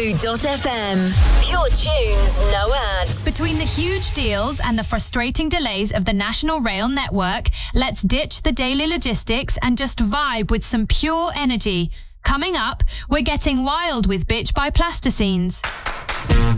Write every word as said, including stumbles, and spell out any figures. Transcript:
two dot f m. Pure tunes, no ads. Between the huge deals and the frustrating delays of the National Rail network, let's ditch the daily logistics and just vibe with some pure energy. Coming up, we're getting wild with Bitch by Plasticines.